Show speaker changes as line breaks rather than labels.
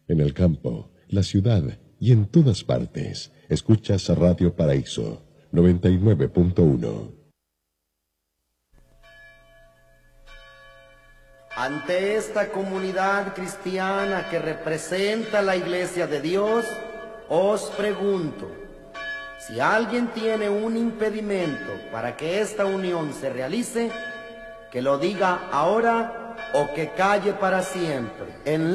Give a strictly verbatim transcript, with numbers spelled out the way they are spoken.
En el campo, la ciudad y en todas partes, escuchas Radio Paraíso noventa y nueve punto uno.
Ante esta comunidad cristiana que representa la Iglesia de Dios, os pregunto, si alguien tiene un impedimento para que esta unión se realice, que lo diga ahora o que calle para siempre. En